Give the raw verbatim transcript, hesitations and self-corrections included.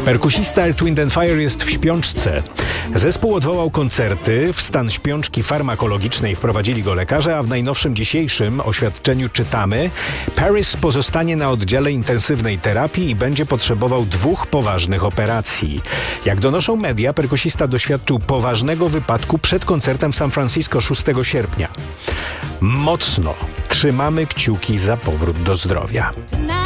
Perkusista Earth, Wind and Fire jest w śpiączce. Zespół odwołał koncerty, w stan śpiączki farmakologicznej wprowadzili go lekarze, a w najnowszym dzisiejszym oświadczeniu czytamy: Paris pozostanie na oddziale intensywnej terapii i będzie potrzebował dwóch poważnych operacji. Jak donoszą media, perkusista doświadczył poważnego wypadku przed koncertem w San Francisco szóstego sierpnia. Mocno trzymamy kciuki za powrót do zdrowia.